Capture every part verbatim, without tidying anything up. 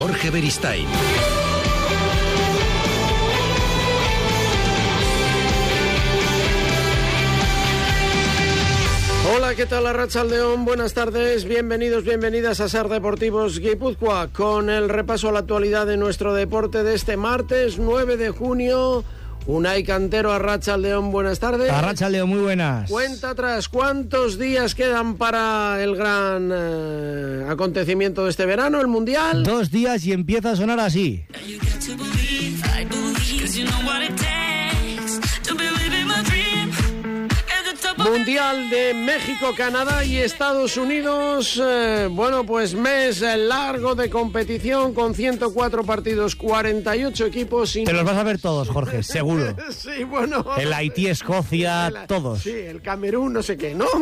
Jorge Beristain. Hola, ¿qué tal? Arratsaldeon, buenas tardes, bienvenidos, bienvenidas a Ser Deportivos Guipúzcoa, con el repaso a la actualidad de nuestro deporte de este martes nueve de junio. Unai Cantero, Arratsaldeon, buenas tardes. Arratsaldeon, muy buenas. Cuenta atrás, ¿cuántos días quedan para el gran eh, acontecimiento de este verano, el Mundial? Dos días y empieza a sonar así. Mundial de México, Canadá y Estados Unidos. Eh, bueno, pues mes largo de competición con ciento cuatro partidos, cuarenta y ocho equipos. Y... Te los vas a ver todos, Jorge, seguro. Sí, bueno. El Haití, Escocia, el, todos. Sí, el Camerún, no sé qué, ¿no?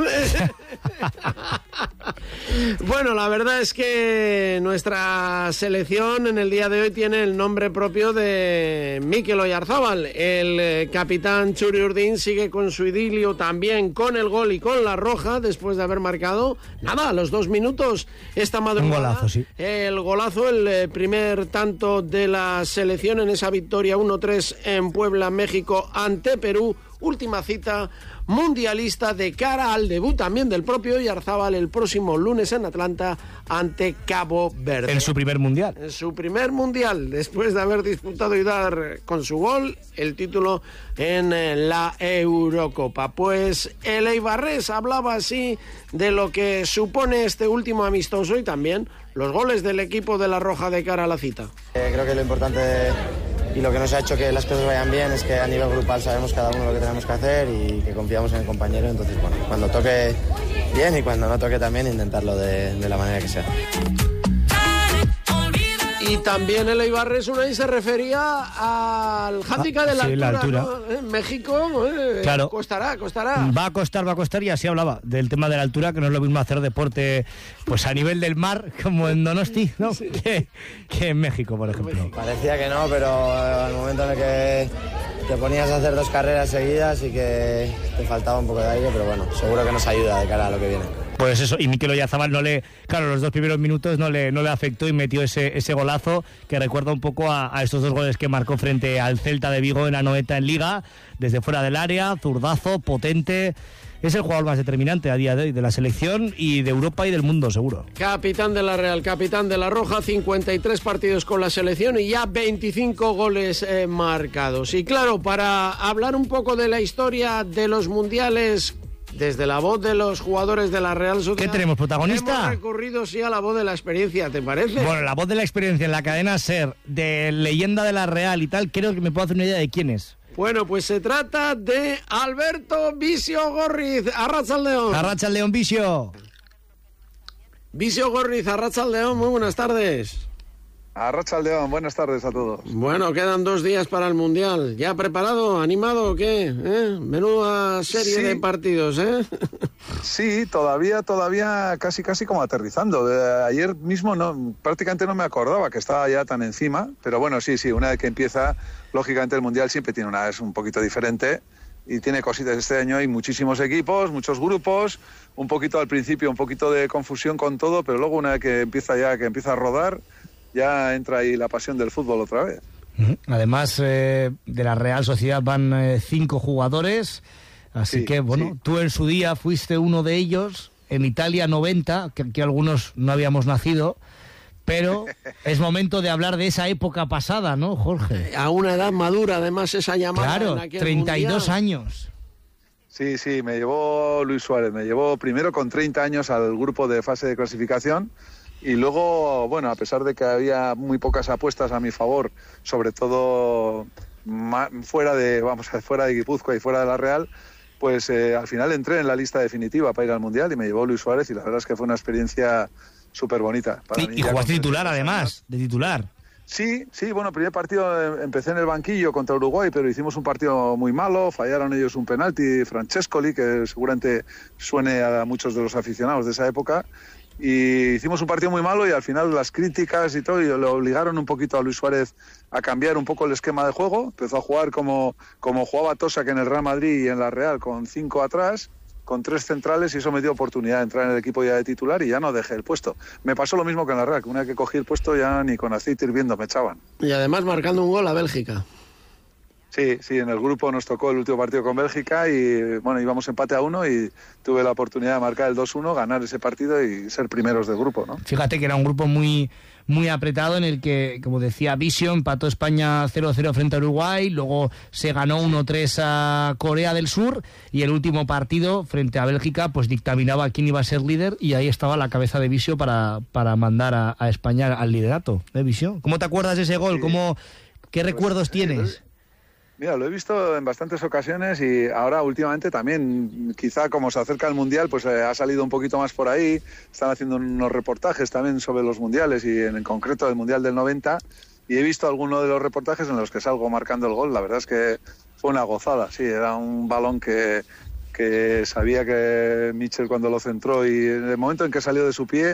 Bueno, la verdad es que nuestra selección en el día de hoy tiene el nombre propio de Mikel Oyarzábal. El eh, capitán Txuri Urdin sigue con su idilio también con el gol y con la roja después de haber marcado, nada, a los dos minutos esta madrugada. Un golazo, sí. El golazo, el eh, primer tanto de la selección en esa victoria uno tres en Puebla, México, ante Perú. Última cita mundialista de cara al debut también del propio Oyarzábal el próximo lunes en Atlanta ante Cabo Verde. En su primer mundial. En su primer mundial, después de haber disputado y dar con su gol el título en la Eurocopa. Pues el eibarrés hablaba así de lo que supone este último amistoso y también los goles del equipo de la Roja de cara a la cita. Eh, creo que lo importante y lo que nos ha hecho que las cosas vayan bien es que a nivel grupal sabemos cada uno lo que tenemos que hacer y que confiamos en el compañero. Entonces, bueno, cuando toque bien y cuando no toque también intentarlo de, de la manera que sea. Y también el eibarrés Unai se refería al hándicap de la, sí, altura, la altura. ¿no? En México, eh, claro. costará, costará. Va a costar, va a costar, y así hablaba del tema de la altura, que no es lo mismo hacer deporte pues a nivel del mar, como en Donosti, ¿no? Sí. Que, que en México, por ejemplo. Parecía que no, pero al momento en el que te ponías a hacer dos carreras seguidas y que te faltaba un poco de aire, pero bueno, seguro que nos ayuda de cara a lo que viene. Pues eso, y Mikel Oyarzábal no le, claro, los dos primeros minutos no le, no le afectó y metió ese, ese golazo que recuerda un poco a, a estos dos goles que marcó frente al Celta de Vigo en la Anoeta en Liga, desde fuera del área, zurdazo, potente. Es el jugador más determinante a día de hoy de la selección y de Europa y del mundo, seguro. Capitán de la Real, capitán de la Roja, cincuenta y tres partidos con la selección y ya veinticinco goles eh, marcados. Y claro, para hablar un poco de la historia de los mundiales desde la voz de los jugadores de la Real Sociedad... ¿Qué tenemos, protagonista? Hemos recurrido, sí, a la voz de la experiencia, ¿te parece? Bueno, la voz de la experiencia en la cadena SER, de leyenda de la Real y tal, creo que me puedo hacer una idea de quién es. Bueno, pues se trata de Alberto Visio Gorriz. Arratsaldeon. Arratsaldeon, Visio. Visio Gorriz, Arratsaldeon, muy buenas tardes. Arratsaldeon, buenas tardes a todos. Bueno, quedan dos días para el Mundial. ¿Ya preparado, animado o qué? ¿Eh? Menuda serie sí. de partidos, ¿eh? Sí, todavía, todavía casi, casi como aterrizando. De ayer mismo no, prácticamente no me acordaba que estaba ya tan encima, pero bueno, sí, sí, una vez que empieza, lógicamente el Mundial siempre tiene una, es un poquito diferente y tiene cositas. Este año hay muchísimos equipos, muchos grupos, un poquito al principio, un poquito de confusión con todo, pero luego una vez que empieza ya, que empieza a rodar, ya entra ahí la pasión del fútbol otra vez. Además, eh, de la Real Sociedad van eh, cinco jugadores, así sí, que, bueno, sí. Tú en su día fuiste uno de ellos, en Italia noventa, que aquí algunos no habíamos nacido, pero es momento de hablar de esa época pasada, ¿no, Jorge? A una edad madura, además, esa llamada. Claro, en aquel treinta y dos mundial. años. Sí, sí, me llevó Luis Suárez, me llevó primero con treinta años al grupo de fase de clasificación. Y luego, bueno, a pesar de que había muy pocas apuestas a mi favor, sobre todo fuera de, vamos a fuera de Guipúzcoa y fuera de la Real, pues eh, al final entré en la lista definitiva para ir al Mundial y me llevó Luis Suárez y la verdad es que fue una experiencia súper bonita. Para y mí, y jugaste titular además, de titular. Sí, sí, bueno, primer partido empecé en el banquillo contra Uruguay, pero hicimos un partido muy malo, fallaron ellos un penalti, Francescoli, que seguramente suene a muchos de los aficionados de esa época, y hicimos un partido muy malo y al final las críticas y todo, y le obligaron un poquito a Luis Suárez a cambiar un poco el esquema de juego. Empezó a jugar como, como jugaba Tosa, que en el Real Madrid y en la Real, con cinco atrás, con tres centrales y eso me dio oportunidad de entrar en el equipo ya de titular y ya no dejé el puesto. Me pasó lo mismo que en la Real, que una vez que cogí el puesto ya ni con aceite hirviendo me echaban. Y además marcando un gol a Bélgica. Sí, sí, en el grupo nos tocó el último partido con Bélgica y bueno, íbamos empate a uno y tuve la oportunidad de marcar el dos uno, ganar ese partido y ser primeros del grupo, ¿no? Fíjate que era un grupo muy, muy apretado en el que, como decía Visio, empató España cero cero frente a Uruguay, luego se ganó uno tres a Corea del Sur y el último partido frente a Bélgica pues dictaminaba quién iba a ser líder y ahí estaba la cabeza de Visio para, para mandar a, a España al liderato, ¿eh, Visio? ¿Cómo te acuerdas de ese gol? Sí. ¿Cómo, ¿Qué pues, recuerdos tienes? Mira, lo he visto en bastantes ocasiones y ahora últimamente también, quizá como se acerca el Mundial, pues eh, ha salido un poquito más por ahí, están haciendo unos reportajes también sobre los Mundiales y en, en concreto el Mundial del noventa y he visto algunos de los reportajes en los que salgo marcando el gol, la verdad es que fue una gozada, sí, era un balón que, que sabía que Mitchell cuando lo centró y en el momento en que salió de su pie,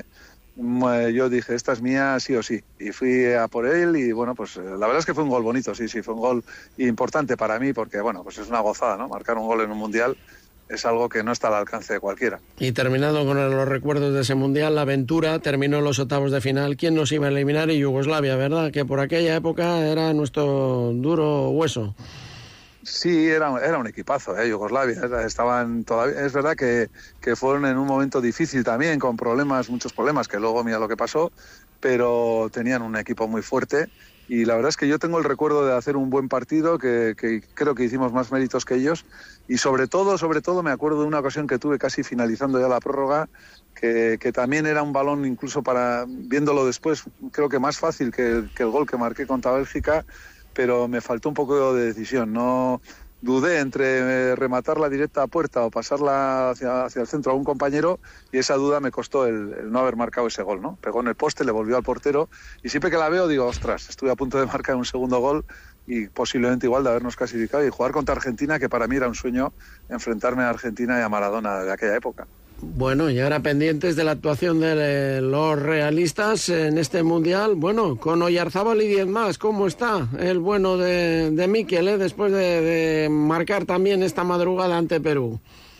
yo dije, esta es mía sí o sí, y fui a por él y bueno, pues la verdad es que fue un gol bonito, sí, sí, fue un gol importante para mí porque bueno, pues es una gozada, ¿no? Marcar un gol en un Mundial es algo que no está al alcance de cualquiera. Y terminando con los recuerdos de ese Mundial, la aventura terminó en los octavos de final. ¿Quién nos iba a eliminar? Y Yugoslavia, ¿verdad? Que por aquella época era nuestro duro hueso. Sí, era, era un equipazo, ¿eh? Yugoslavia. Estaban todavía, es verdad que, que fueron en un momento difícil también, con problemas, muchos problemas, que luego mira lo que pasó, pero tenían un equipo muy fuerte y la verdad es que yo tengo el recuerdo de hacer un buen partido, que, que creo que hicimos más méritos que ellos y sobre todo, sobre todo me acuerdo de una ocasión que tuve casi finalizando ya la prórroga, que, que también era un balón incluso para, viéndolo después, creo que más fácil que, que el gol que marqué contra Bélgica, pero me faltó un poco de decisión. No dudé entre rematarla directa a puerta o pasarla hacia, hacia el centro a un compañero y esa duda me costó el, el no haber marcado ese gol, ¿no? Pegó en el poste, le volvió al portero y siempre que la veo digo, ostras, estuve a punto de marcar un segundo gol y posiblemente igual de habernos clasificado y jugar contra Argentina, que para mí era un sueño enfrentarme a Argentina y a Maradona de aquella época. Bueno, y ahora pendientes de la actuación de los realistas en este Mundial, bueno, con Oyarzábal y diez más, ¿cómo está el bueno de, de Mikel, eh, después de, de marcar también esta madrugada ante Perú?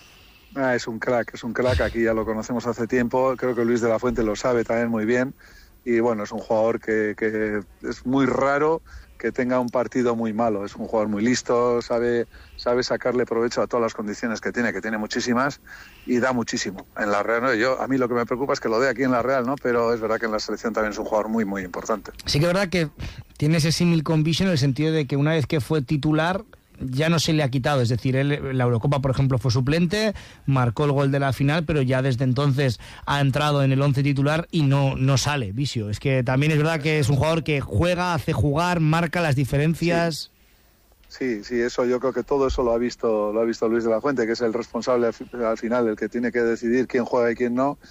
Ah, es un crack, es un crack, aquí ya lo conocemos hace tiempo, creo que Luis de la Fuente lo sabe también muy bien, y bueno, es un jugador que, que es muy raro que tenga un partido muy malo, es un jugador muy listo, sabe, sabe sacarle provecho a todas las condiciones que tiene, que tiene muchísimas, y da muchísimo. En la Real, ¿no? Yo, a mí lo que me preocupa es que lo dé aquí en la Real, ¿no? Pero es verdad que en la selección también es un jugador muy, muy importante. Sí que es verdad que tiene ese símil con Visio en el sentido de que una vez que fue titular ya no se le ha quitado, es decir, él en la Eurocopa, por ejemplo, fue suplente, marcó el gol de la final, pero ya desde entonces ha entrado en el once titular y no, no sale, Visio. Es que también es verdad que es un jugador que juega, hace jugar, marca las diferencias. Sí, sí, sí, eso yo creo que todo eso lo ha visto, lo ha visto Luis de la Fuente, que es el responsable al final, el que tiene que decidir quién juega y quién no,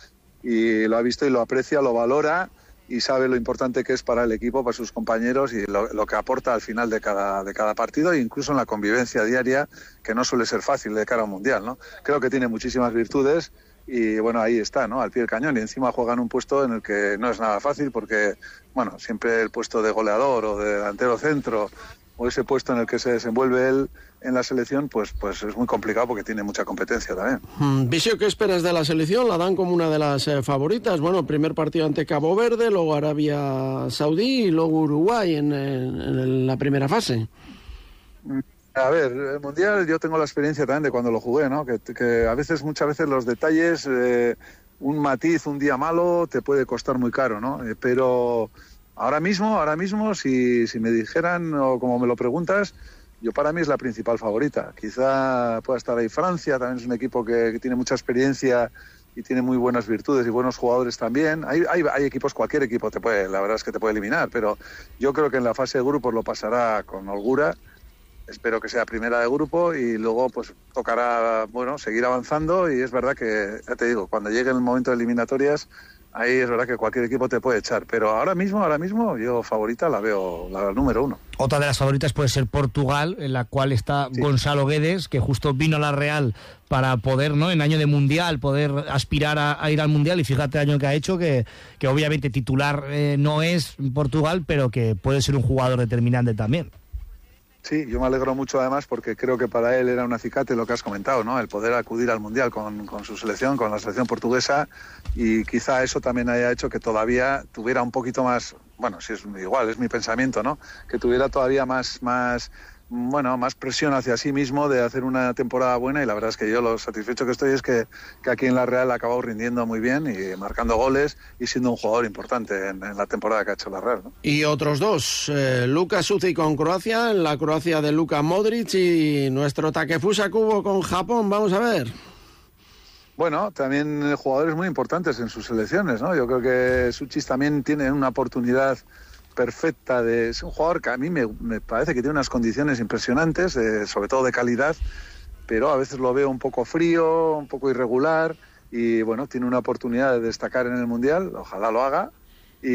y lo ha visto y lo aprecia, lo valora y sabe lo importante que es para el equipo, para sus compañeros y lo, lo que aporta al final de cada, de cada partido e incluso en la convivencia diaria, que no suele ser fácil de cara a un Mundial, ¿no? Creo que tiene muchísimas virtudes y bueno, ahí está, ¿no? Al pie del cañón y encima juega en un puesto en el que no es nada fácil porque, bueno, siempre el puesto de goleador o de delantero centro o ese puesto en el que se desenvuelve él en la selección, pues pues es muy complicado porque tiene mucha competencia también. Mm, Visio, ¿qué esperas de la selección? La dan como una de las eh, favoritas. Bueno, primer partido ante Cabo Verde, luego Arabia Saudí y luego Uruguay en, en, en la primera fase. A ver, el Mundial yo tengo la experiencia también de cuando lo jugué, ¿no? Que, que a veces, muchas veces los detalles, eh, un matiz, un día malo, te puede costar muy caro, ¿no? Eh, pero ahora mismo, ahora mismo, si, si me dijeran o como me lo preguntas, yo para mí es la principal favorita. Quizá pueda estar ahí Francia, también es un equipo que, que tiene mucha experiencia y tiene muy buenas virtudes y buenos jugadores también. Hay, hay, hay equipos, cualquier equipo te puede, la verdad es que te puede eliminar, pero yo creo que en la fase de grupos lo pasará con holgura. Espero que sea primera de grupo y luego pues tocará, bueno, seguir avanzando y es verdad que, ya te digo, cuando llegue el momento de eliminatorias, ahí es verdad que cualquier equipo te puede echar, pero ahora mismo, ahora mismo yo favorita la veo la número uno. Otra de las favoritas puede ser Portugal, en la cual está sí. Gonzalo Guedes, que justo vino a la Real para poder, ¿no?, en año de Mundial, poder aspirar a, a ir al Mundial, y fíjate el año que ha hecho, que, que obviamente titular eh, no es Portugal, pero que puede ser un jugador determinante también. Sí, yo me alegro mucho además porque creo que para él era un acicate lo que has comentado, ¿no? El poder acudir al Mundial con, con su selección, con la selección portuguesa, y quizá eso también haya hecho que todavía tuviera un poquito más, bueno, si es igual, es mi pensamiento, ¿no? Que tuviera todavía más, más, bueno, más presión hacia sí mismo de hacer una temporada buena, y la verdad es que yo lo satisfecho que estoy es que, que aquí en la Real ha acabado rindiendo muy bien y marcando goles y siendo un jugador importante en, en la temporada que ha hecho la Real, ¿no? Y otros dos, eh, Luka Šucić con Croacia, la Croacia de Luka Modric, y nuestro Takefusa Kubo con Japón. Vamos a ver. Bueno, también jugadores muy importantes en sus selecciones, ¿no? Yo creo que Šucić también tiene una oportunidad perfecta de... Es un jugador que a mí me, me parece que tiene unas condiciones impresionantes, eh, sobre todo de calidad, pero a veces lo veo un poco frío, un poco irregular, y bueno, tiene una oportunidad de destacar en el Mundial, ojalá lo haga, y,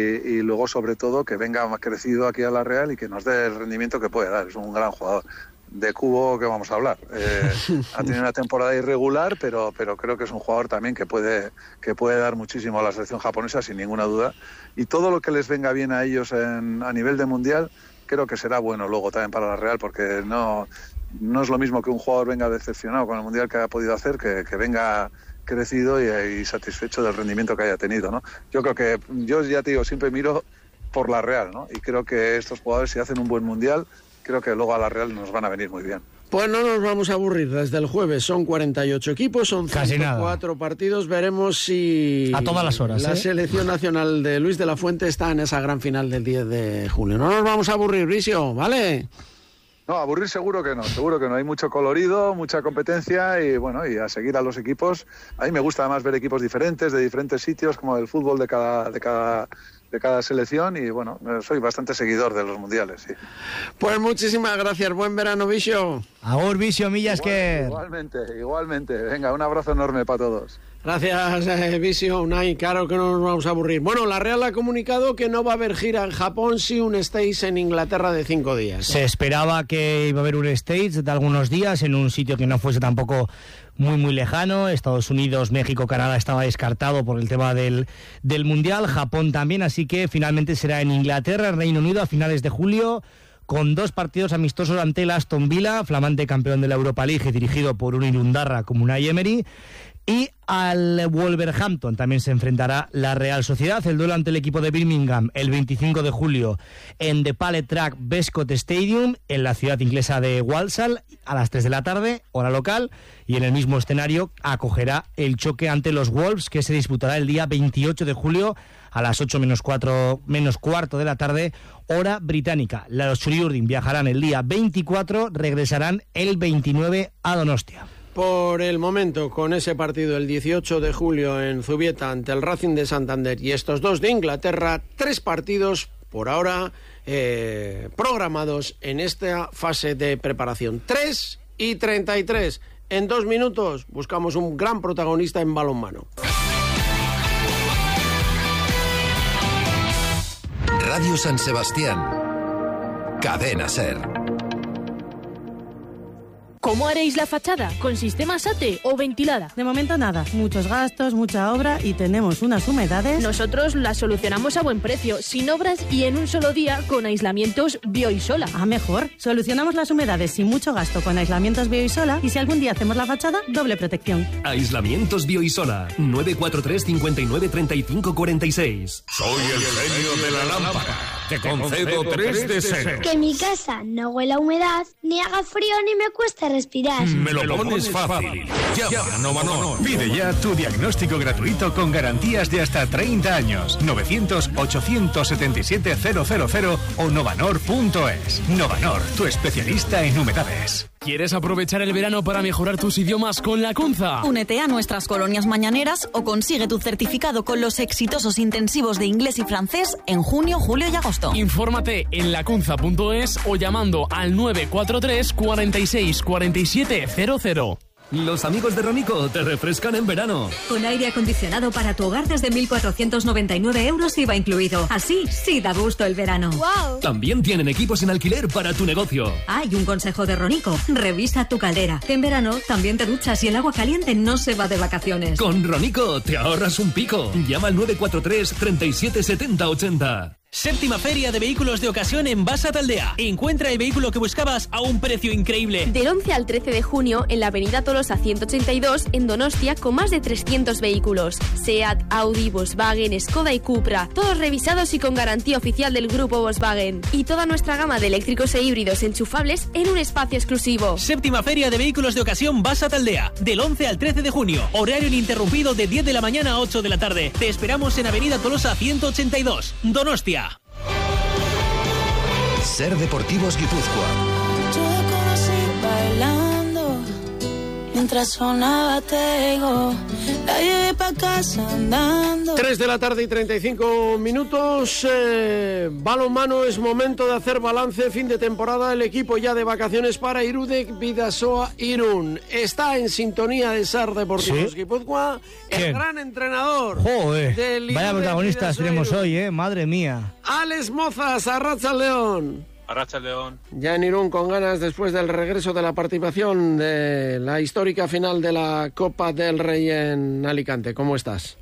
y luego sobre todo que venga más crecido aquí a la Real y que nos dé el rendimiento que puede dar. Es un gran jugador. De Kubo, que vamos a hablar. Eh, ha tenido una temporada irregular, pero, pero creo que es un jugador también que puede, que puede dar muchísimo a la selección japonesa, sin ninguna duda. Y todo lo que les venga bien a ellos en, a nivel de Mundial, creo que será bueno luego también para la Real, porque no, no es lo mismo que un jugador venga decepcionado con el Mundial que ha podido hacer, que, que venga crecido y, y satisfecho del rendimiento que haya tenido, ¿no? Yo creo que, yo ya te digo, siempre miro por la Real, ¿no? Y creo que estos jugadores, si hacen un buen Mundial, creo que luego a la Real nos van a venir muy bien. Pues no nos vamos a aburrir desde el jueves. Son cuarenta y ocho equipos, son ciento cuatro partidos. Veremos si a todas las horas, la ¿eh? selección nacional de Luis de la Fuente está en esa gran final del diez de julio. No nos vamos a aburrir, Bricio, ¿vale? No, aburrir seguro que no, seguro que no. Hay mucho colorido, mucha competencia y bueno, y a seguir a los equipos. A mí me gusta además ver equipos diferentes, de diferentes sitios, como el fútbol de cada... De cada de cada selección, y bueno, soy bastante seguidor de los mundiales, sí. Pues muchísimas gracias, buen verano, Vicio. Agur, Vicio, millas que... Igualmente, igualmente. Venga, un abrazo enorme para todos. Gracias, eh, Vicio, Unai, claro que no nos vamos a aburrir. Bueno, la Real ha comunicado que no va a haber gira en Japón, sí un stage en Inglaterra de cinco días. Se esperaba que iba a haber un stage de algunos días en un sitio que no fuese tampoco muy muy lejano. Estados Unidos, México, Canadá estaba descartado por el tema del, del Mundial, Japón también, así que finalmente será en Inglaterra, Reino Unido, a finales de julio, con dos partidos amistosos ante el Aston Villa, flamante campeón de la Europa League, dirigido por un Irundarra como Unai Emery, y al Wolverhampton también se enfrentará la Real Sociedad. El duelo ante el equipo de Birmingham el veinticinco de julio en The Pallet Track Bescot Stadium en la ciudad inglesa de Walsall a las tres de la tarde, hora local, y en el mismo escenario acogerá el choque ante los Wolves, que se disputará el día veintiocho de julio a las ocho menos cuatro menos cuarto de la tarde, hora británica. Los Churiurdin viajarán el día veinticuatro, regresarán el veintinueve a Donostia. Por el momento, con ese partido el dieciocho de julio en Zubieta ante el Racing de Santander y estos dos de Inglaterra, tres partidos por ahora eh, programados en esta fase de preparación. tres y treinta y tres. En dos minutos buscamos un gran protagonista en balonmano. Radio San Sebastián. Cadena SER. ¿Cómo haréis la fachada? ¿Con sistema SATE o ventilada? De momento nada, muchos gastos, mucha obra y tenemos unas humedades. Nosotros la solucionamos a buen precio, sin obras y en un solo día con aislamientos Bioisola. Ah, mejor. Solucionamos las humedades sin mucho gasto con aislamientos Bioisola y si algún día hacemos la fachada, doble protección. Aislamientos Bioisola. nueve cuatro tres, cinco nueve, tres cinco cuatro seis. Soy el genio de la lámpara. Te concedo tres deseos. Que mi casa no huela a humedad, ni haga frío ni me cueste respirar. Me lo pones fácil. Llama a Novanor. Pide ya tu diagnóstico gratuito con garantías de hasta treinta años. novecientos, ochocientos setenta y siete, cero cero cero o novanor punto es. Novanor, tu especialista en humedades. ¿Quieres aprovechar el verano para mejorar tus idiomas con La Cunza? Únete a nuestras colonias mañaneras o consigue tu certificado con los exitosos intensivos de inglés y francés en junio, julio y agosto. Infórmate en lacunza punto es o llamando al nueve cuatro tres, cuarenta y seis, cuarenta y siete cero cero. Los amigos de Ronico te refrescan en verano. Con aire acondicionado para tu hogar desde mil cuatrocientos noventa y nueve euros I V A incluido. Así sí da gusto el verano. ¡Wow! También tienen equipos en alquiler para tu negocio. Hay un consejo de Ronico. Revisa tu caldera. En verano también te duchas y el agua caliente no se va de vacaciones. Con Ronico te ahorras un pico. Llama al nueve cuatro tres, treinta y siete, setenta, ochenta. Séptima Feria de Vehículos de Ocasión en Basa Taldea. Encuentra el vehículo que buscabas a un precio increíble. Del once al trece de junio en la avenida Tolosa ciento ochenta y dos en Donostia con más de trescientos vehículos. SEAT, Audi, Volkswagen, Skoda y Cupra. Todos revisados y con garantía oficial del grupo Volkswagen. Y toda nuestra gama de eléctricos e híbridos enchufables en un espacio exclusivo. Séptima Feria de Vehículos de Ocasión Basa Taldea. Del once al trece de junio. Horario ininterrumpido de diez de la mañana a ocho de la tarde. Te esperamos en avenida Tolosa ciento ochenta y dos, Donostia. Ser Deportivos Guipúzcoa. Yo te conocí bailando, mientras sonaba Tego, la llevé pa' casa andando. tres de la tarde y treinta y cinco minutos. Eh, balonmano, es momento de hacer balance. Fin de temporada, el equipo ya de vacaciones para Irudek Bidasoa Irún. Está en sintonía de Ser Deportivos ¿Sí? Guipúzcoa, el ¿Quién? gran entrenador. Joder, del vaya Irudek protagonistas Bidasoa tenemos Irún. hoy, eh, madre mía. Alex Mozas, Arracha León. Arracha León. Ya en Irún con ganas después del regreso de la participación de la histórica final de la Copa del Rey en Alicante. ¿Cómo estás?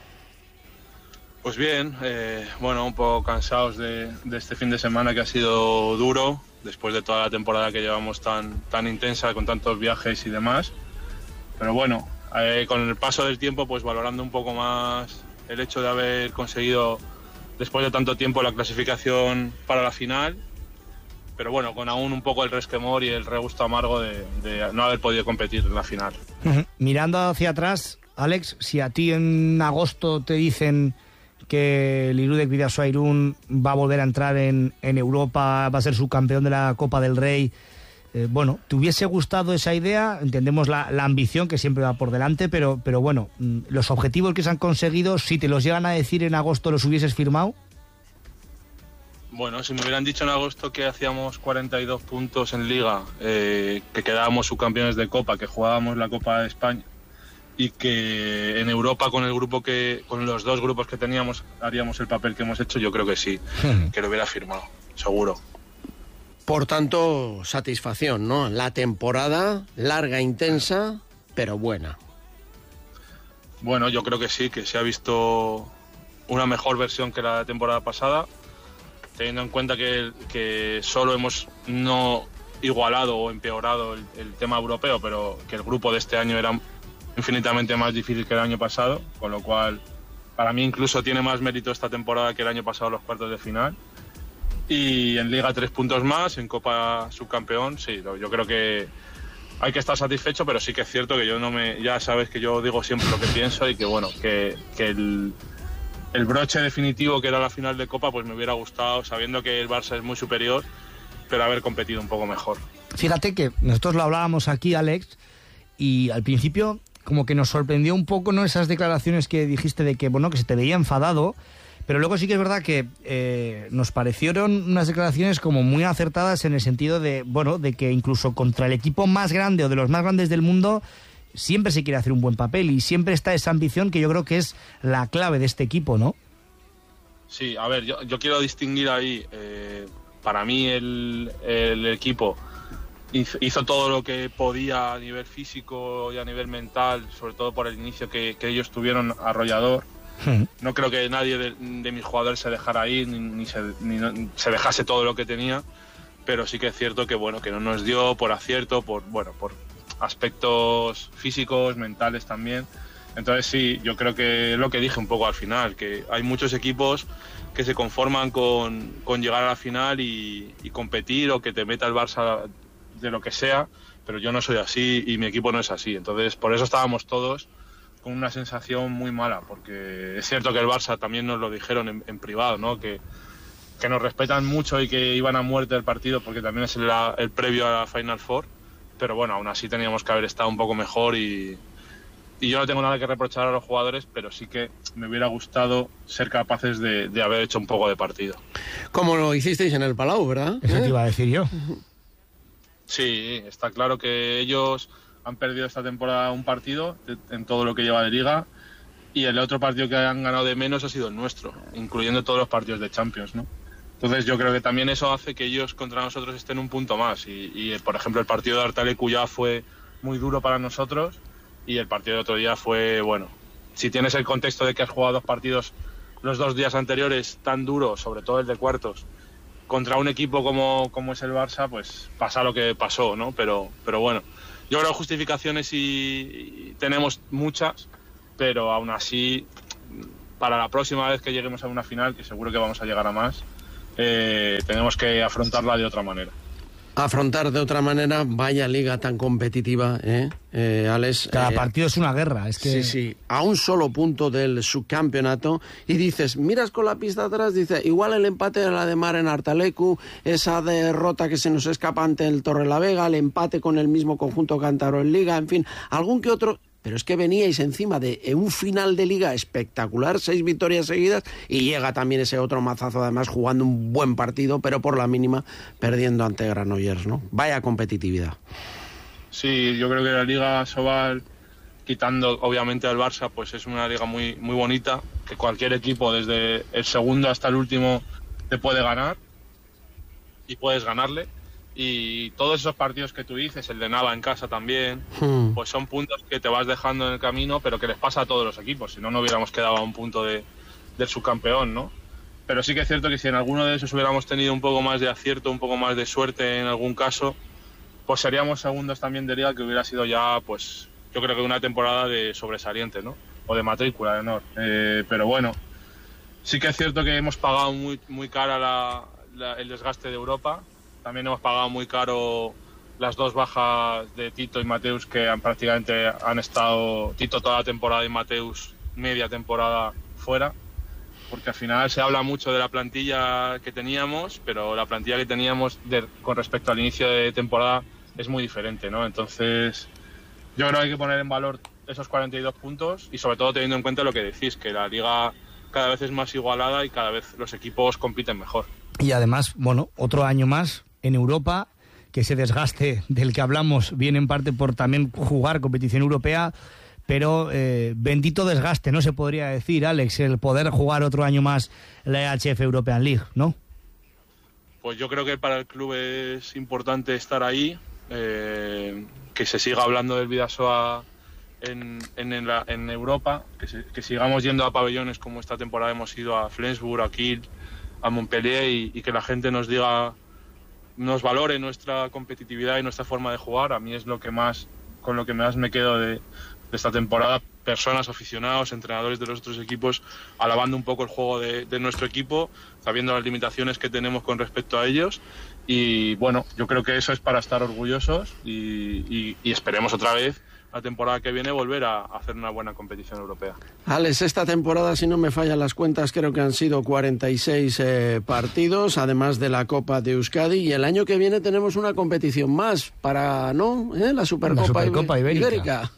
Pues bien, eh, bueno, un poco cansados de, de este fin de semana que ha sido duro, después de toda la temporada que llevamos tan, tan intensa, con tantos viajes y demás. Pero bueno, eh, con el paso del tiempo, pues valorando un poco más el hecho de haber conseguido, después de tanto tiempo, la clasificación para la final. Pero bueno, con aún un poco el resquemor y el regusto amargo de, de no haber podido competir en la final. Uh-huh. Mirando hacia atrás, Alex, si a ti en agosto te dicen que el Irudek Bidasoa Irún va a volver a entrar en, en Europa, va a ser subcampeón de la Copa del Rey, eh, bueno, ¿te hubiese gustado esa idea? Entendemos la, la ambición que siempre va por delante, pero, pero bueno, los objetivos que se han conseguido, si te los llegan a decir en agosto, ¿los hubieses firmado? Bueno, si me hubieran dicho en agosto que hacíamos cuarenta y dos puntos en Liga, eh, que quedábamos subcampeones de Copa, que jugábamos la Copa de España y que en Europa con el grupo que, con los dos grupos que teníamos haríamos el papel que hemos hecho, yo creo que sí, hmm. que lo hubiera firmado, seguro. Por tanto, satisfacción, ¿no? La temporada larga, intensa, pero buena. Bueno, yo creo que sí, que se ha visto una mejor versión que la temporada pasada, teniendo en cuenta que, que solo hemos no igualado o empeorado el, el tema europeo, pero que el grupo de este año era infinitamente más difícil que el año pasado, con lo cual para mí incluso tiene más mérito esta temporada que el año pasado los cuartos de final. Y en Liga tres puntos más, en Copa subcampeón, sí, yo creo que hay que estar satisfecho, pero sí que es cierto que yo no me, ya sabes que yo digo siempre lo que pienso y que bueno, que, que el El broche definitivo que era la final de Copa, pues me hubiera gustado, sabiendo que el Barça es muy superior, pero haber competido un poco mejor. Fíjate que nosotros lo hablábamos aquí, Alex, y al principio como que nos sorprendió un poco, ¿no?, esas declaraciones que dijiste de que, bueno, que se te veía enfadado, pero luego sí que es verdad que eh, nos parecieron unas declaraciones como muy acertadas en el sentido de, bueno, de que incluso contra el equipo más grande o de los más grandes del mundo siempre se quiere hacer un buen papel y siempre está esa ambición que yo creo que es la clave de este equipo, ¿no? Sí, a ver, yo, yo quiero distinguir ahí, eh, para mí el, el equipo hizo, hizo todo lo que podía a nivel físico y a nivel mental, sobre todo por el inicio que, que ellos tuvieron arrollador. Hmm. No creo que nadie de, de mis jugadores se dejara ir, ni, ni, se, ni no, se dejase todo lo que tenía, pero sí que es cierto que, bueno, que no nos dio por acierto, por, bueno, por aspectos físicos, mentales también. Entonces sí, yo creo que es lo que dije un poco al final, que hay muchos equipos que se conforman con, con llegar a la final y, y competir, o que te meta el Barça de lo que sea, pero yo no soy así y mi equipo no es así. Entonces por eso estábamos todos con una sensación muy mala, porque es cierto que el Barça también nos lo dijeron en, en privado, ¿no?, que, que nos respetan mucho y que iban a muerte el partido porque también es el, el previo a la Final Four, pero bueno, aún así teníamos que haber estado un poco mejor y, y yo no tengo nada que reprochar a los jugadores, pero sí que me hubiera gustado ser capaces de, de haber hecho un poco de partido. Como lo hicisteis en el Palau, ¿verdad? Eso ¿Eh? te iba a decir yo. Sí, está claro que ellos han perdido esta temporada un partido en todo lo que lleva de Liga, y el otro partido que han ganado de menos ha sido el nuestro, incluyendo todos los partidos de Champions, ¿no? Entonces yo creo que también eso hace que ellos contra nosotros estén un punto más, y, y por ejemplo el partido de Artalecu ya fue muy duro para nosotros, y el partido de otro día fue, bueno, si tienes el contexto de que has jugado dos partidos los dos días anteriores tan duros, sobre todo el de cuartos, contra un equipo como, como es el Barça, pues pasa lo que pasó, ¿no? Pero, pero bueno, yo creo que justificaciones y, y tenemos muchas, pero aún así, para la próxima vez que lleguemos a una final, que seguro que vamos a llegar a más, eh, tenemos que afrontarla de otra manera. Afrontar de otra manera, vaya liga tan competitiva, ¿eh? Eh, Alex. Cada eh, partido es una guerra, es que... Sí, sí, a un solo punto del subcampeonato, y dices, miras con la pista atrás, dice, igual el empate de la de Mar en Artalecu, esa derrota que se nos escapa ante el Torrelavega, el empate con el mismo conjunto cántabro en Liga, en fin, algún que otro... Pero es que veníais encima de un final de Liga espectacular, seis victorias seguidas, y llega también ese otro mazazo, además jugando un buen partido, pero por la mínima perdiendo ante Granollers, ¿no? Vaya competitividad. Sí, yo creo que la Liga Sobal, quitando obviamente al Barça, pues es una liga muy, muy bonita, que cualquier equipo, desde el segundo hasta el último, te puede ganar, y puedes ganarle. Y todos esos partidos que tú dices, el de Nava en casa también, hmm. pues son puntos que te vas dejando en el camino, pero que les pasa a todos los equipos, si no, no hubiéramos quedado a un punto de, del subcampeón, ¿no? Pero sí que es cierto que si en alguno de esos hubiéramos tenido un poco más de acierto, un poco más de suerte en algún caso, pues seríamos segundos también de Liga, que hubiera sido ya, pues, yo creo que una temporada de sobresaliente, ¿no? O de matrícula de honor. Eh, pero bueno, sí que es cierto que hemos pagado muy, muy cara la, la, el desgaste de Europa. También hemos pagado muy caro las dos bajas de Tito y Mateus, que han, prácticamente han estado Tito toda la temporada y Mateus media temporada fuera, porque al final se habla mucho de la plantilla que teníamos, pero la plantilla que teníamos de, con respecto al inicio de temporada es muy diferente, ¿no? Entonces yo creo que hay que poner en valor esos cuarenta y dos puntos y sobre todo teniendo en cuenta lo que decís, que la liga cada vez es más igualada y cada vez los equipos compiten mejor. Y además, bueno, otro año más en Europa, que ese desgaste del que hablamos viene en parte por también jugar competición europea, pero eh, bendito desgaste, ¿no? Se podría decir, Alex, el poder jugar otro año más la E H F European League, ¿no? Pues yo creo que para el club es importante estar ahí, eh, que se siga hablando del Bidasoa en, en, en, la, en Europa, que, se, que sigamos yendo a pabellones como esta temporada hemos ido a Flensburg, a Kiel, a Montpellier, y, y que la gente nos diga, nos valore nuestra competitividad y nuestra forma de jugar. A mí es lo que más, con lo que más me quedo de, de esta temporada. Personas, aficionados, entrenadores de los otros equipos alabando un poco el juego de, de nuestro equipo, sabiendo las limitaciones que tenemos con respecto a ellos. Y bueno, yo creo que eso es para estar orgullosos y, y, y esperemos otra vez la temporada que viene volver a hacer una buena competición europea. Alex, esta temporada, si no me fallan las cuentas, creo que han sido cuarenta y seis eh, partidos, además de la Copa de Euskadi, y el año que viene tenemos una competición más para, ¿no? ¿Eh? La Supercopa, la Supercopa Ibérica. Ibérica.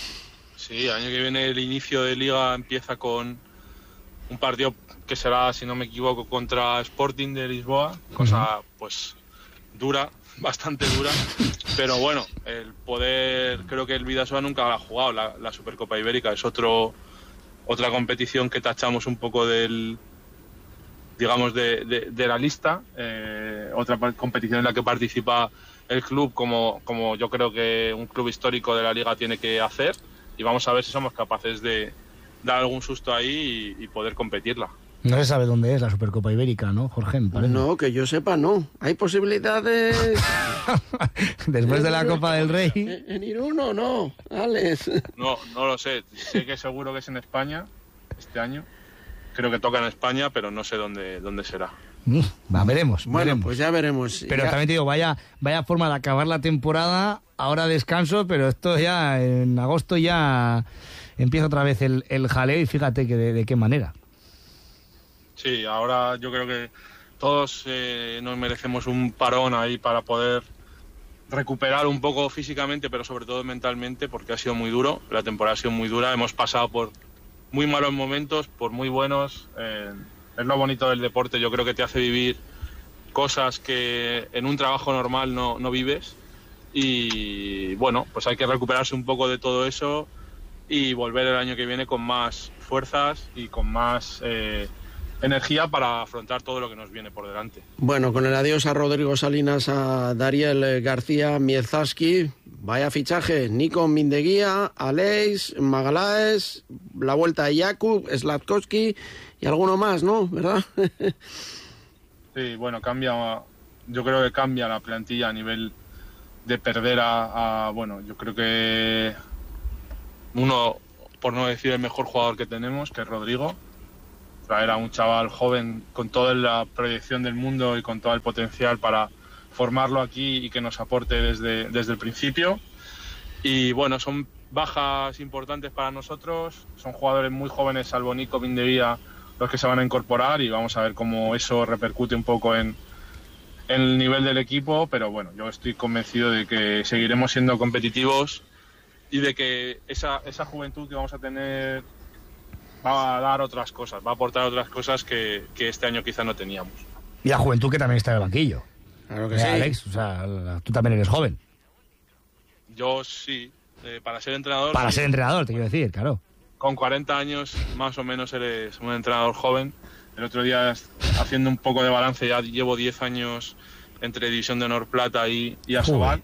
Sí, el año que viene el inicio de Liga empieza con un partido que será, si no me equivoco, contra Sporting de Lisboa, cosa uh-huh. pues dura, bastante dura, pero bueno, el poder, creo que el Bidasoa nunca ha jugado la, la Supercopa Ibérica, es otro otra competición que tachamos un poco del, digamos, de, de, de la lista, eh, otra competición en la que participa el club como, como yo creo que un club histórico de la Liga tiene que hacer, y vamos a ver si somos capaces de dar algún susto ahí y, y poder competirla. No se sabe dónde es la Supercopa Ibérica, ¿no, Jorge? No, que yo sepa, no. Hay posibilidades... Después de la Copa del Rey. En, en Irún o no, Alex. No, no lo sé. Sé que seguro que es en España este año. Creo que toca en España, pero no sé dónde, dónde será. Mm, va, veremos. Bueno, veremos. pues ya veremos. Pero ya... también te digo, vaya, vaya forma de acabar la temporada. Ahora descanso, pero esto ya en agosto ya empieza otra vez el, el jaleo y fíjate que de, de qué manera. Sí, ahora yo creo que todos eh, nos merecemos un parón ahí para poder recuperar un poco físicamente, pero sobre todo mentalmente, porque ha sido muy duro, la temporada ha sido muy dura, hemos pasado por muy malos momentos, por muy buenos, eh, es lo bonito del deporte, yo creo que te hace vivir cosas que en un trabajo normal no, no vives, y bueno, pues hay que recuperarse un poco de todo eso y volver el año que viene con más fuerzas y con más... Eh, energía para afrontar todo lo que nos viene por delante. Bueno, con el adiós a Rodrigo Salinas, a Dariel García Miezaski, vaya fichaje, Nico Mindeguía, Aleix, Magalaes, la vuelta de Jakub, Slavkovski y alguno más, ¿no? ¿Verdad? Sí, bueno, cambia, yo creo que cambia la plantilla a nivel de perder a, a bueno, yo creo que uno, por no decir el mejor jugador que tenemos, que es Rodrigo, traer a un chaval joven con toda la proyección del mundo y con todo el potencial para formarlo aquí y que nos aporte desde, desde el principio. Y bueno, son bajas importantes para nosotros, son jugadores muy jóvenes, salvo Nico Mindeguía, los que se van a incorporar, y vamos a ver cómo eso repercute un poco en, en el nivel del equipo, pero bueno, yo estoy convencido de que seguiremos siendo competitivos y de que esa, esa juventud que vamos a tener va a dar otras cosas, va a aportar otras cosas que, que este año quizá no teníamos. Y la juventud que también está en el banquillo. Claro que eh, sí. Alex, o sea, tú también eres joven. Yo sí, eh, para ser entrenador... Para sí. ser entrenador, te quiero decir, claro. Con cuarenta años, más o menos, eres un entrenador joven. El otro día, haciendo un poco de balance, ya llevo diez años entre División de Honor Plata y, y Asobal.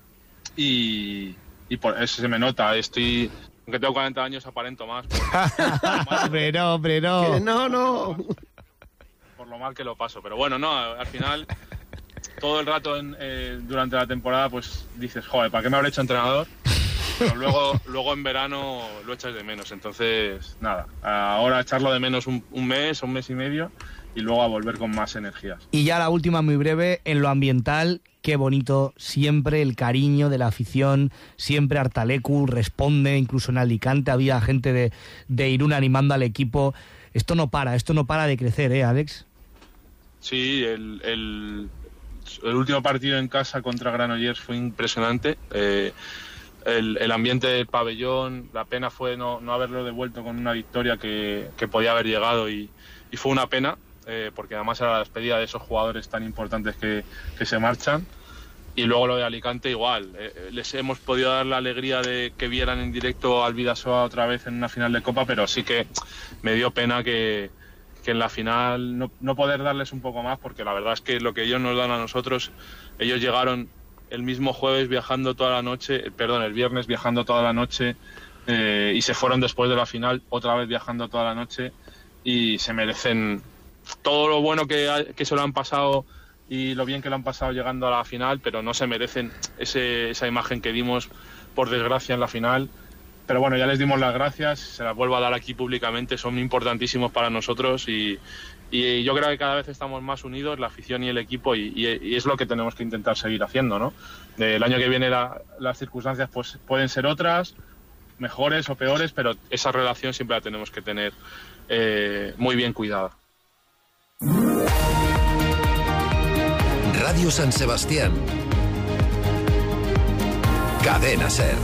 Y, y por eso se me nota. Estoy... Aunque tengo cuarenta años, aparento más. Por, hombre, no, hombre, no. Que no, no. Por lo mal que lo paso. Pero bueno, no, al final... Todo el rato en, eh, durante la temporada pues dices, joder, ¿para qué me habré hecho entrenador? Pero luego, luego en verano lo echas de menos. Entonces, nada, ahora echarlo de menos un, un mes, un mes y medio, y luego a volver con más energías. Y ya la última, muy breve, en lo ambiental, qué bonito, siempre el cariño de la afición, siempre Artalecu responde, incluso en Alicante había gente de, de Irún animando al equipo. Esto no para, esto no para de crecer, ¿eh, Alex? Sí, el... el... El último partido en casa contra Granollers fue impresionante. Eh, el, el ambiente del pabellón, la pena fue no, no haberlo devuelto con una victoria que, que podía haber llegado, y, y fue una pena, eh, porque además era la despedida de esos jugadores tan importantes que, que se marchan. Y luego lo de Alicante igual. Eh, les hemos podido dar la alegría de que vieran en directo al Bidasoa otra vez en una final de Copa, pero sí que me dio pena que... que en la final no, no poder darles un poco más, porque la verdad es que lo que ellos nos dan a nosotros, ellos llegaron el mismo jueves viajando toda la noche, perdón, el viernes viajando toda la noche, eh, y se fueron después de la final otra vez viajando toda la noche, y se merecen todo lo bueno que, ha, que se lo han pasado y lo bien que lo han pasado llegando a la final, pero no se merecen ese, esa imagen que dimos, por desgracia, en la final. Pero bueno, ya les dimos las gracias, se las vuelvo a dar aquí públicamente, son importantísimos para nosotros, y, y yo creo que cada vez estamos más unidos, la afición y el equipo, y, y, y es lo que tenemos que intentar seguir haciendo, ¿no? El año que viene la, las circunstancias pues pueden ser otras, mejores o peores, pero esa relación siempre la tenemos que tener eh, muy bien cuidada. Radio San Sebastián. Cadena SER.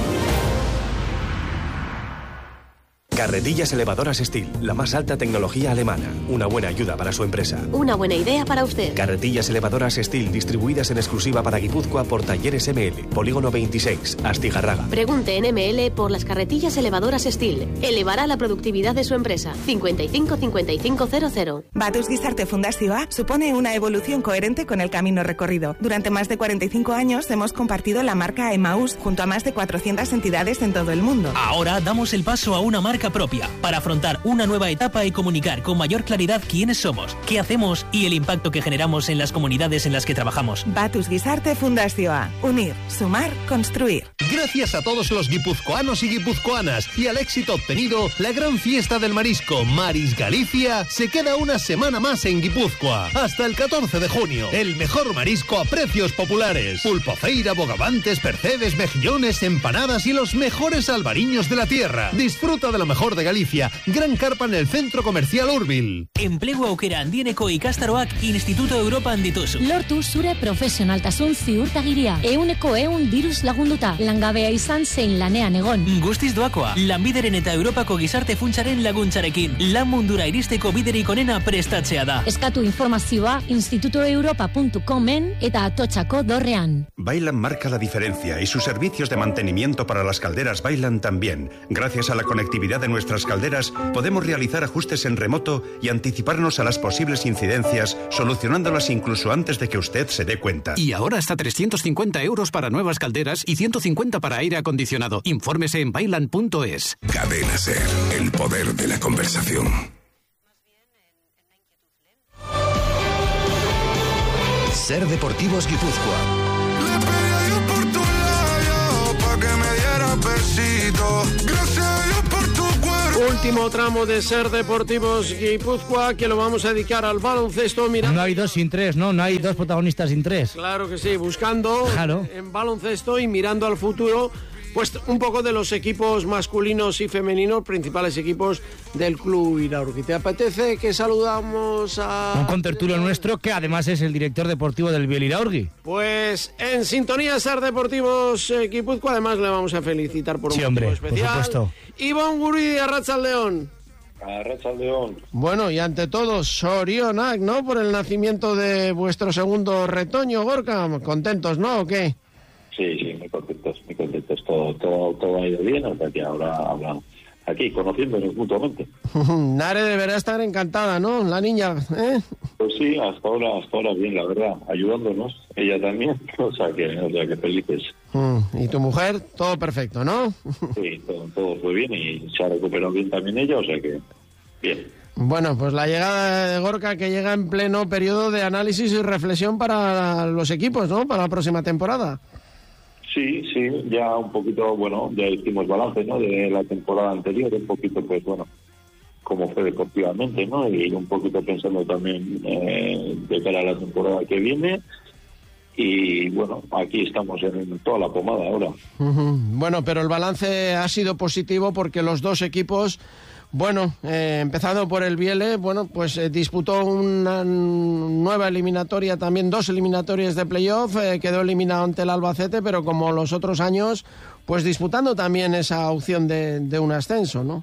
Carretillas elevadoras Steel, la más alta tecnología alemana. Una buena ayuda para su empresa. Una buena idea para usted. Carretillas elevadoras Steel, distribuidas en exclusiva para Guipúzcoa por Talleres M L, Polígono veintiséis, Astigarraga. Pregunte en M L por las carretillas elevadoras Steel. Elevará la productividad de su empresa. cincuenta y cinco cincuenta y cinco cero cero. Batus Gizarte Fundazioa supone una evolución coherente con el camino recorrido. Durante más de cuarenta y cinco años hemos compartido la marca Emaús junto a más de cuatrocientas entidades en todo el mundo. Ahora damos el paso a una marca propia para afrontar una nueva etapa y comunicar con mayor claridad quiénes somos, qué hacemos y el impacto que generamos en las comunidades en las que trabajamos. Batus Gizarte Fundazioa. Unir, sumar, construir. Gracias a todos los guipuzcoanos y guipuzcoanas y al éxito obtenido, la gran fiesta del marisco Maris Galicia se queda una semana más en Guipúzcoa. Hasta el catorce de junio. El mejor marisco a precios populares. Pulpofeira, bogavantes, percebes, mejillones, empanadas y los mejores albariños de la tierra. Disfruta de lo mejor de Galicia. Gran carpa en el centro comercial Urbil. Enplegu aukera handieneko ikastaroak Instituto Europan dituzu. Lortu zure profesionaltasun ziurtagiria. Euneko eun diruz lagunduta. Langabea izan zein lanean egon. Guztiz doakoa. Lanbideren eta Europako gizarte funtsaren laguntzarekin. Lan mundura iristeko biderik onena prestatzea da. Eskatu informazioa instituto europa punto comen eta Atotxako dorrean. Bailan marca la diferencia y sus servicios de mantenimiento para las calderas Bailan también. Gracias a la conectividad en nuestras calderas, podemos realizar ajustes en remoto y anticiparnos a las posibles incidencias, solucionándolas incluso antes de que usted se dé cuenta. Y ahora hasta trescientos cincuenta euros para nuevas calderas y ciento cincuenta para aire acondicionado. Infórmese en bailan punto es. Cadena Ser, el poder de la conversación. Ser Deportivos Guipúzcoa. Le pedí a Dios por tu labio, pa' que me diera besito. Gracias a Dios por tu cuerpo. Último tramo de Ser Deportivos Guipúzcoa, que lo vamos a dedicar al baloncesto. Mirando... No hay dos sin tres, ¿no? No hay dos protagonistas sin tres. Claro que sí, buscando claro. en baloncesto y mirando al futuro, pues un poco de los equipos masculinos y femeninos, principales equipos del Club Iraurgi. ¿Te apetece que saludamos a...? Un contertulio nuestro que además es el director deportivo del Biel Iraurgi. Pues en sintonía Ser Deportivos eh, Guipúzcoa, además le vamos a felicitar por un sí, motivo hombre, especial. Por supuesto. Ivonne Guridi, Arratsaldeon. Arratsaldeon. Bueno, y ante todo, sorionak, ¿no? Por el nacimiento de vuestro segundo retoño, Gorka. ¿Contentos, no? ¿O qué? Sí, sí, muy contentos, muy contentos. Todo, todo, todo ha ido bien, hasta que ahora hablan aquí, conociéndonos mutuamente. Nare deberá estar encantada, ¿no? La niña, ¿eh? Pues sí, hasta ahora, hasta ahora bien, la verdad, ayudándonos, ella también, o sea que, o sea que felices. ¿Y tu mujer? Todo perfecto, ¿no? Sí, todo, todo fue bien y se ha recuperado bien también ella, o sea que bien. Bueno, pues la llegada de Gorka, que llega en pleno periodo de análisis y reflexión para los equipos, ¿no? Para la próxima temporada. Sí, sí, ya un poquito, bueno, ya hicimos balance, ¿no?, de la temporada anterior, un poquito, pues, bueno, cómo fue deportivamente, ¿no?, y un poquito pensando también eh, de cara a la temporada que viene, y, bueno, aquí estamos en toda la pomada ahora. Uh-huh. Bueno, pero el balance ha sido positivo porque los dos equipos... Bueno, eh, empezando por el Biele, bueno, pues eh, disputó una nueva eliminatoria, también dos eliminatorias de playoff, eh, quedó eliminado ante el Albacete, pero como los otros años, pues disputando también esa opción de, de un ascenso, ¿no?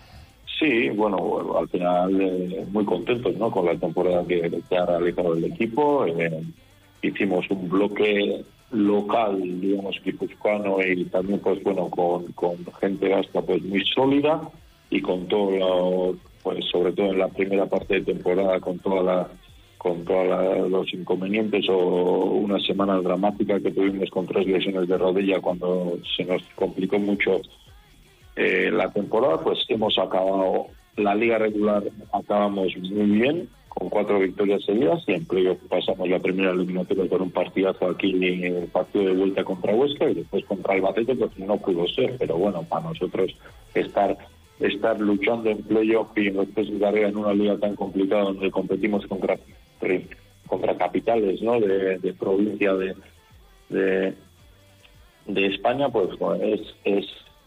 Sí, bueno, bueno al final eh, muy contentos, ¿no?, con la temporada que, que ha realizado el equipo. Eh, hicimos un bloque local, digamos, guipuzcoano y también, pues bueno, con, con gente vasca, pues muy sólida. Y con todo lo, pues sobre todo en la primera parte de temporada, con toda la, con todos los inconvenientes o una semana dramática que tuvimos con tres lesiones de rodilla cuando se nos complicó mucho eh, la temporada, pues hemos acabado la liga regular, acabamos muy bien con cuatro victorias seguidas y en playoff pasamos la primera eliminatoria con un partidazo aquí, el partido de vuelta contra Huesca y después contra Albacete, pues no pudo ser, pero bueno, para nosotros estar estar luchando en playoff y después de carrera en una liga tan complicada donde competimos contra contra capitales, ¿no?, de, de provincia de, de de España, pues es es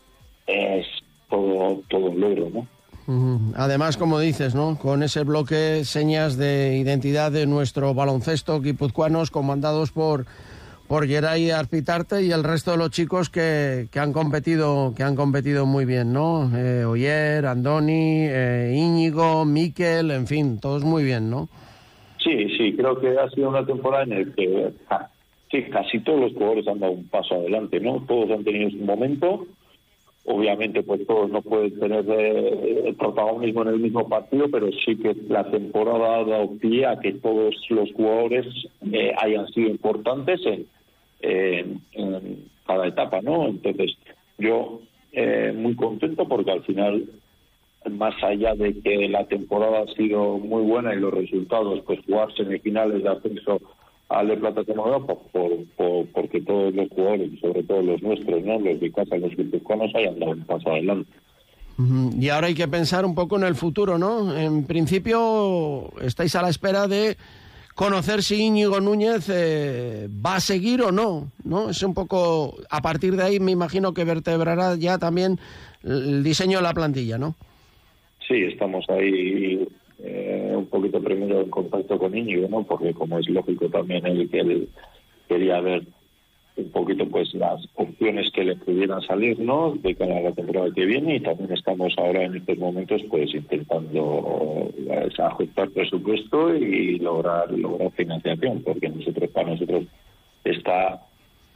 es todo todo un logro, ¿no? Además, como dices, ¿no?, con ese bloque señas de identidad de nuestro baloncesto guipuzcoanos comandados por por Geray Arpitarte y el resto de los chicos que, que han competido que han competido muy bien, ¿no? Eh, Oyer, Andoni, eh, Íñigo, Miquel, en fin, todos muy bien, ¿no? Sí, sí, creo que ha sido una temporada en la que ja, sí, casi todos los jugadores han dado un paso adelante, ¿no? Todos han tenido su momento. Obviamente, pues todos no pueden tener eh, protagonismo en el mismo partido, pero sí que la temporada ha dado pie a que todos los jugadores eh, hayan sido importantes en En, en cada etapa, ¿no? Entonces yo eh, muy contento porque al final, más allá de que la temporada ha sido muy buena y los resultados, pues jugar semifinales de ascenso a Le Plata Extremadura, por, por, por, porque todos los jugadores, sobre todo los nuestros, ¿no?, los de casa, los guipuzcoanos, hayan dado un paso adelante. Uh-huh. Y ahora hay que pensar un poco en el futuro, ¿no? En principio estáis a la espera de conocer si Íñigo Núñez eh, va a seguir o no, ¿no? Es un poco, a partir de ahí me imagino que vertebrará ya también el diseño de la plantilla, ¿no? Sí, estamos ahí eh, un poquito primero en contacto con Íñigo, ¿no? Porque como es lógico también él que él quería ver un poquito pues las opciones que le pudieran salir, ¿no?, de cara a la temporada que viene, y también estamos ahora en estos momentos pues intentando eh, ajustar presupuesto y lograr lograr financiación, porque nosotros para nosotros está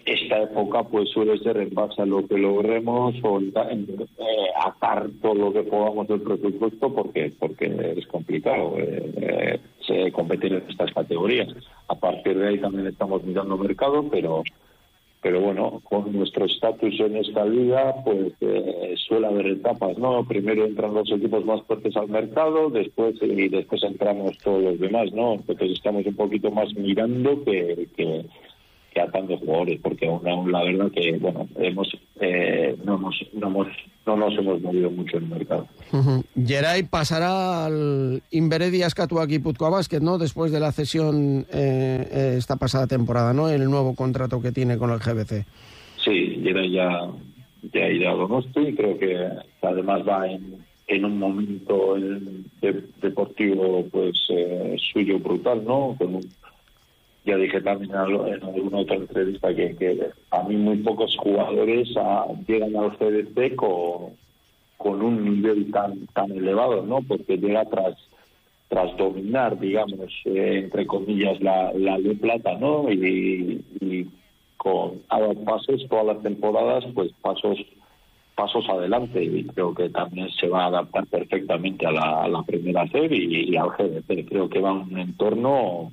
esta época pues suele ser en base a lo que logremos o en, en, eh, atar todo lo que podamos del presupuesto porque porque es complicado eh, eh, competir en estas categorías. A partir de ahí también estamos mirando mercado, pero pero bueno, con nuestro estatus en esta liga pues eh, suele haber etapas, ¿no? Primero entran los equipos más fuertes al mercado, después y después entramos todos los demás, ¿no? Entonces estamos un poquito más mirando que, que que atando jugadores, porque aún, aún la verdad que bueno hemos eh, no hemos no hemos no nos hemos movido mucho en el mercado. Uh-huh. Geray pasará al Inveredia Azkatua Gipuzkoa Basket, ¿no? Después de la cesión eh, esta pasada temporada, ¿no? El nuevo contrato que tiene con el G B C. Sí, Geray ya ya irá a Donosti, creo que además va en en un momento en, de, deportivo pues eh, suyo brutal, ¿no? Con un Ya dije también en alguna otra entrevista que, que a mí muy pocos jugadores a, llegan al G D C con, con un nivel tan tan elevado, ¿no? Porque llega tras tras dominar, digamos, eh, entre comillas, la, la de plata, ¿no? Y, y con a los pasos, todas las temporadas, pues pasos pasos adelante, y creo que también se va a adaptar perfectamente a la, a la primera serie y, y al G D C. Creo que va a un entorno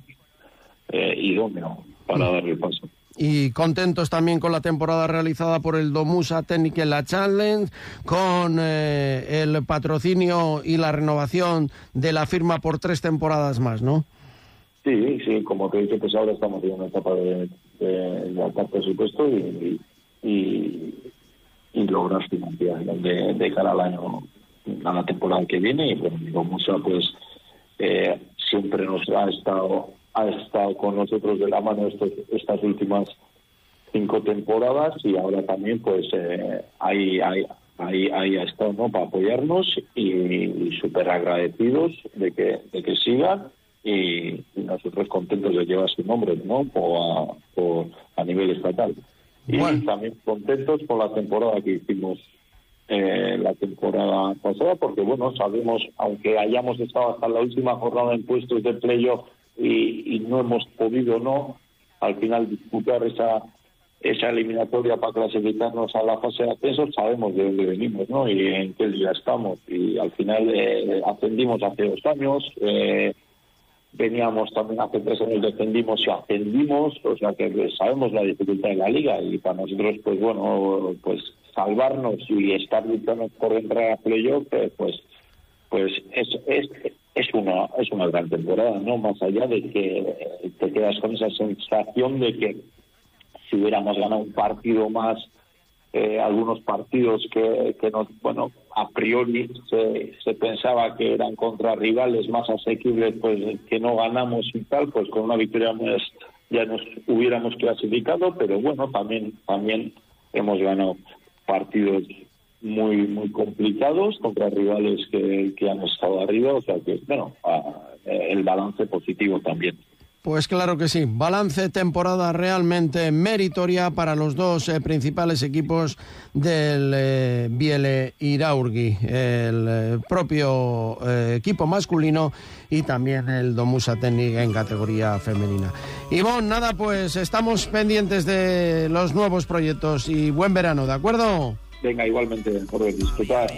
Eh, idóneo para darle el paso. Y contentos también con la temporada realizada por el Domusa Technic en la Challenge, con eh, el patrocinio y la renovación de la firma por tres temporadas más, ¿no? Sí, sí, como te he dicho, pues ahora estamos en una etapa de, de, de altar presupuesto y, y, y lograr financiación de, de cara al año, a la temporada que viene. Y bueno, Domusa pues eh, siempre nos ha estado ha estado con nosotros de la mano estos, estas últimas cinco temporadas y ahora también pues eh, ahí, ahí, ahí, ahí ha estado, ¿no? Para apoyarnos y, y súper agradecidos de que, de que sigan y, y nosotros contentos de llevar su nombre, ¿no? Por, a, por, a nivel estatal. Y bueno, también contentos por la temporada que hicimos eh, la temporada pasada, porque bueno, sabemos, aunque hayamos estado hasta la última jornada en puestos de playoff Y, y no hemos podido no al final disputar esa esa eliminatoria para clasificarnos a la fase de ascenso, sabemos de dónde venimos, ¿no? Y en qué día estamos, y al final eh, ascendimos hace dos años, eh, veníamos también hace tres años, descendimos y ascendimos, o sea que sabemos la dificultad de la liga, y para nosotros pues bueno, pues salvarnos y estar luchando por entrar a playoff, eh, pues pues es, es es una es una gran temporada, ¿no? Más allá de que te quedas con esa sensación de que si hubiéramos ganado un partido más, eh, algunos partidos que, que nos, bueno, a priori se, se pensaba que eran contra rivales más asequibles, pues que no ganamos y tal, pues con una victoria más ya nos hubiéramos clasificado, pero bueno, también también hemos ganado partidos muy muy complicados contra rivales que, que han estado arriba, o sea que, bueno, a, el balance positivo también. Pues claro que sí, balance temporada realmente meritoria para los dos eh, principales equipos del eh, Biele Iraurgi, el eh, propio eh, equipo masculino y también el Domusa Technic en categoría femenina. Ivonne, nada, pues estamos pendientes de los nuevos proyectos y buen verano, ¿de acuerdo? Venga, igualmente, por disfrutar.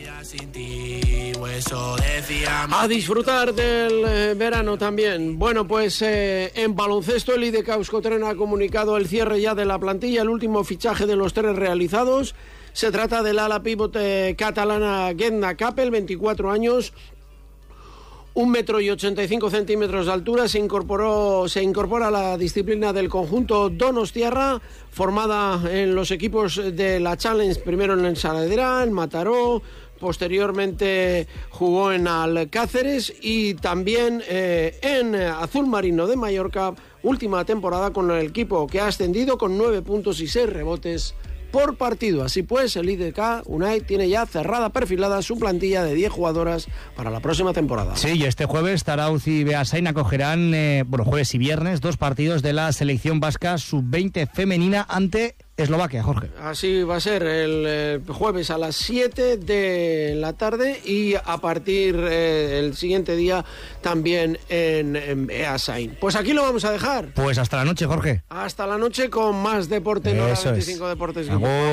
A disfrutar del eh, verano también. Bueno, pues eh, en baloncesto el I D K Euskotren ha comunicado el cierre ya de la plantilla, el último fichaje de los tres realizados. Se trata del ala pivote catalana Gedna Capel, veinticuatro años, un metro y ochenta y cinco centímetros de altura. Se incorporó, se incorpora a la disciplina del conjunto donostiarra, formada en los equipos de la Challenge, primero en el Saladera, en Mataró, posteriormente jugó en Alcáceres y también eh, en Azul Marino de Mallorca, última temporada con el equipo que ha ascendido con nueve puntos y seis rebotes por partido. Así pues, el I D K Unai tiene ya cerrada, perfilada su plantilla de diez jugadoras para la próxima temporada. Sí, y este jueves Tarauz y Beasain acogerán, eh, bueno, jueves y viernes, dos partidos de la selección vasca sub veinte femenina ante Eslovaquia, Jorge. Así va a ser el, el jueves a las siete de la tarde y a partir eh, el siguiente día también en, en Beasain. Pues aquí lo vamos a dejar. Pues hasta la noche, Jorge. Hasta la noche con más deporte en Hora veinticinco Deportes. Agur.